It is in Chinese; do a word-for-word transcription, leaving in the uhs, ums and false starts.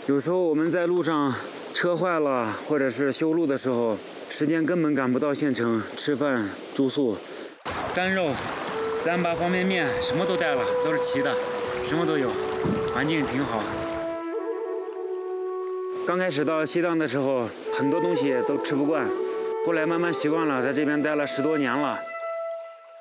有时候我们在路上车坏了，或者是修路的时候，时间根本赶不到县城吃饭住宿。干肉、糌粑、方便面什么都带了，都是齐的，什么都有，环境挺好。刚开始到西藏的时候，很多东西都吃不惯，后来慢慢习惯了，在这边待了十多年了。